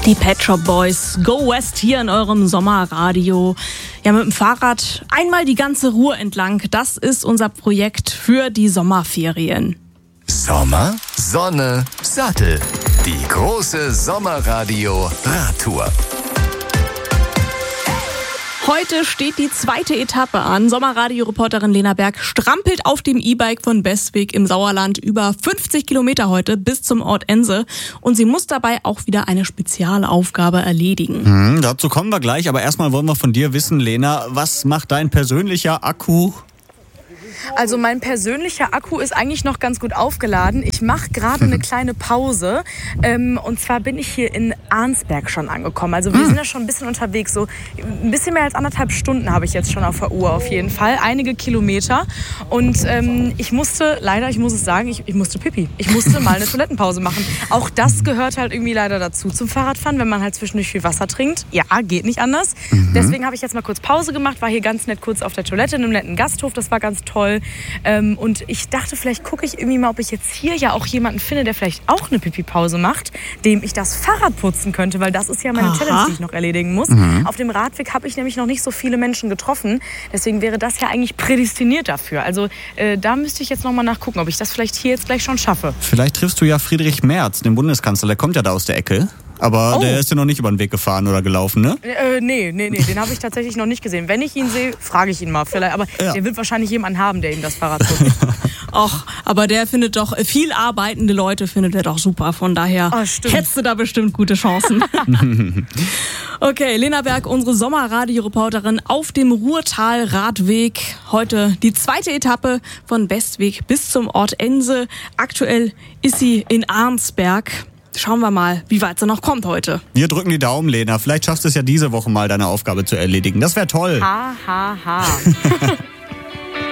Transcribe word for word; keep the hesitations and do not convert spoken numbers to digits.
Die Pet Shop Boys, Go West hier in eurem Sommerradio. Ja, mit dem Fahrrad einmal die ganze Ruhr entlang. Das ist unser Projekt für die Sommerferien. Sommer, Sonne, Sattel. Die große Sommerradio-Radtour. Heute steht die zweite Etappe an. Sommerradio-Reporterin Lena Berg strampelt auf dem E-Bike von Bestwig im Sauerland über fünfzig Kilometer heute bis zum Ort Ense. Und sie muss dabei auch wieder eine Spezialaufgabe erledigen. Hm, dazu kommen wir gleich, aber erstmal wollen wir von dir wissen, Lena, was macht dein persönlicher Akku? Also mein persönlicher Akku ist eigentlich noch ganz gut aufgeladen. Ich mache gerade eine kleine Pause. Ähm, und zwar bin ich hier in Arnsberg schon angekommen. Also wir sind ja schon ein bisschen unterwegs. So ein bisschen mehr als anderthalb Stunden habe ich jetzt schon auf der Uhr auf jeden Fall. Einige Kilometer. Und ähm, ich musste, leider, ich muss es sagen, ich, ich musste Pipi. Ich musste mal eine Toilettenpause machen. Auch das gehört halt irgendwie leider dazu zum Fahrradfahren, wenn man halt zwischendurch viel Wasser trinkt. Ja, geht nicht anders. Mhm. Deswegen habe ich jetzt mal kurz Pause gemacht. War hier ganz nett kurz auf der Toilette in einem netten Gasthof. Das war ganz toll. Ähm, und ich dachte, vielleicht gucke ich irgendwie mal, ob ich jetzt hier ja auch jemanden finde, der vielleicht auch eine Pipi-Pause macht, dem ich das Fahrrad putzen könnte, weil das ist ja meine Aha. Challenge, die ich noch erledigen muss. Mhm. Auf dem Radweg habe ich nämlich noch nicht so viele Menschen getroffen. Deswegen wäre das ja eigentlich prädestiniert dafür. Also äh, da müsste ich jetzt noch mal nachgucken, ob ich das vielleicht hier jetzt gleich schon schaffe. Vielleicht triffst du ja Friedrich Merz, den Bundeskanzler. Der kommt ja da aus der Ecke. Aber oh. der ist ja noch nicht über den Weg gefahren oder gelaufen, ne? Äh, nee, nee, nee, den habe ich tatsächlich noch nicht gesehen. Wenn ich ihn sehe, frage ich ihn mal. Vielleicht, aber ja. der wird wahrscheinlich jemanden haben, der ihm das Fahrrad putzt. Ach, aber der findet doch, viel arbeitende Leute findet er doch super. Von daher oh, hättest du da bestimmt gute Chancen. Okay, Lena Berg, unsere Sommerradio-Reporterin auf dem Ruhrtal-Radweg. Heute die zweite Etappe von Bestwig bis zum Ort Ense. Aktuell ist sie in Arnsberg. Schauen wir mal, wie weit sie noch kommt heute. Wir drücken die Daumen, Lena. Vielleicht schaffst du es ja diese Woche mal, deine Aufgabe zu erledigen. Das wäre toll. Ha, ha, ha.